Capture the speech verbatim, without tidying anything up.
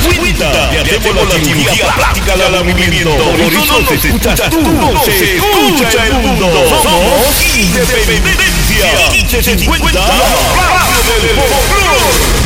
cincuenta. Le hacemos la cirugía plástica al movimiento. Por eso nos escuchas tú, no se escucha el mundo. Somos Independencia. quince cincuenta, Radio del Folclor.